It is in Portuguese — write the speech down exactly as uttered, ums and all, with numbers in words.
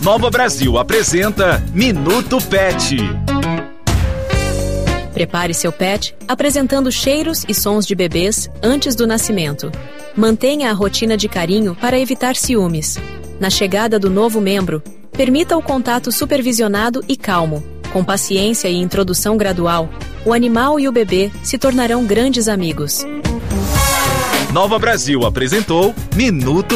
Nova Brasil apresenta Minuto Pet. Prepare seu pet apresentando cheiros e sons de bebês antes do nascimento. Mantenha a rotina de carinho para evitar ciúmes. Na chegada do novo membro, permita o contato supervisionado e calmo. Com paciência e introdução gradual, o animal e o bebê se tornarão grandes amigos. Nova Brasil apresentou Minuto